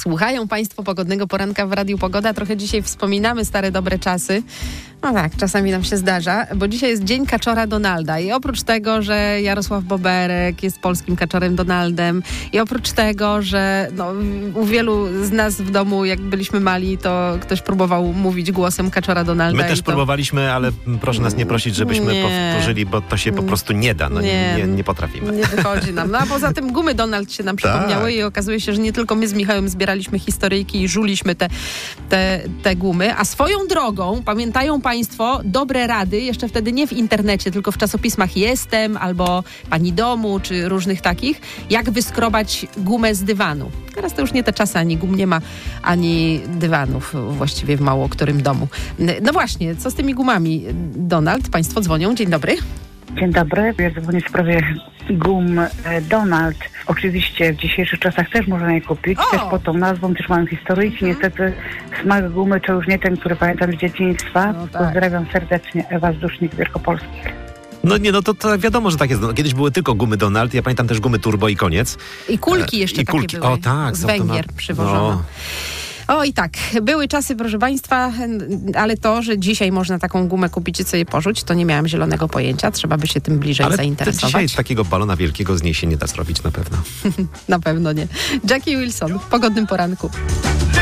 Słuchają Państwo Pogodnego Poranka w Radiu Pogoda. Trochę dzisiaj wspominamy stare, dobre czasy. No tak, czasami nam się zdarza, bo dzisiaj jest Dzień Kaczora Donalda i oprócz tego, że Jarosław Boberek jest polskim kaczorem Donaldem i oprócz tego, że u wielu z nas w domu, jak byliśmy mali, to ktoś próbował mówić głosem kaczora Donalda. My też próbowaliśmy, ale proszę nas nie prosić, żebyśmy powtórzyli, bo to się po prostu nie da. Nie potrafimy. Nie wychodzi nam. A poza tym gumy Donald się nam przypomniały i okazuje się, że nie tylko my z Michałem zbieraliśmy historyjki i żuliśmy te gumy. A swoją drogą, pamiętają Państwo dobre rady, jeszcze wtedy nie w internecie, tylko w czasopismach Jestem albo Pani Domu, czy różnych takich, jak wyskrobać gumę z dywanu. Teraz to już nie te czasy, ani gum nie ma, ani dywanów właściwie w mało którym domu. No właśnie, co z tymi gumami, Donald? Państwo dzwonią. Dzień dobry. Dzień dobry, ja dzwonię w sprawie gum Donald. Oczywiście w dzisiejszych czasach też można je kupić, też pod tą nazwą, też mają historyjki. Niestety smak gumy to już nie ten, który pamiętam z dzieciństwa. No tak. Pozdrawiam serdecznie, Ewa Zdusznik, Wielkopolskich. To wiadomo, że tak jest. Kiedyś były tylko gumy Donald, ja pamiętam też gumy Turbo i koniec. I kulki jeszcze takie były. O tak. Z Węgier przywożono. O i tak, były czasy, proszę Państwa, ale to, że dzisiaj można taką gumę kupić i sobie porzuć, to nie miałam zielonego pojęcia. Trzeba by się tym bliżej zainteresować. Ale dzisiaj takiego balona wielkiego z niej się nie da zrobić na pewno. Na pewno nie. Jackie Wilson w Pogodnym Poranku.